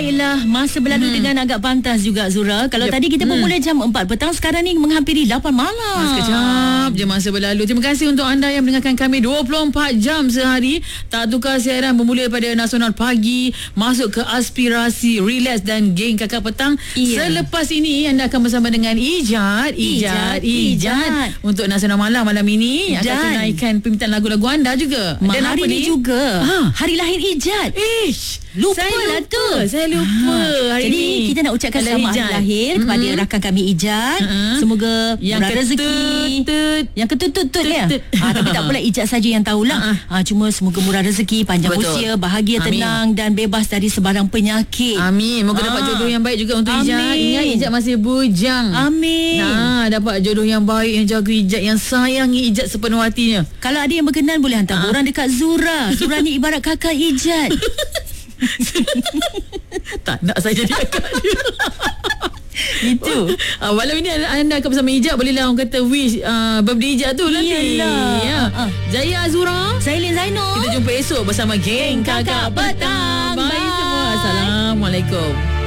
Baiklah, masa berlalu dengan agak pantas juga Zura. Kalau tadi kita bermula jam 4 petang, sekarang ni menghampiri 8 malam. Sekejap je masa berlalu. Terima kasih untuk anda yang mendengarkan kami 24 jam sehari. Tak tukar siaran, bermula daripada Nasional Pagi, masuk ke Aspirasi, Relax dan Geng Kakak Petang. Selepas ini anda akan bersama dengan Ijat untuk Nasional Malam malam ini. Akan tunaikan permintaan lagu-lagu anda juga. Dan hari ini juga hari lahir Ijat. Lupa lah tu. Saya lupa hari jadi ni. kita nak ucapkan selamat hari lahir kepada rakan kami Ijat. Semoga murah rezeki. Yang ketut-tut ya. Tapi tak apalah, Ijat saja yang tahulah. Cuma semoga murah rezeki, panjang usia, bahagia, tenang dan bebas dari sebarang penyakit. Amin. Moga dapat jodoh yang baik juga untuk Ijat. Ingat Ijat masih bujang. Amin. Dapat jodoh yang baik, yang jaga Ijat, yang sayangi Ijat sepenuh hatinya. Kalau ada yang berkenan boleh hantar borang dekat Zura. Zura ni ibarat kakak Ijat. Tak nak saya jadi kakak dia. Itu malam ini anda akan bersama Ijat. Bolehlah orang kata wish birthday Ijat tu nanti. Jaya Azura, saya Lin Zainal. Kita jumpa esok bersama Geng Kakak Petang. Bye semua. Assalamualaikum.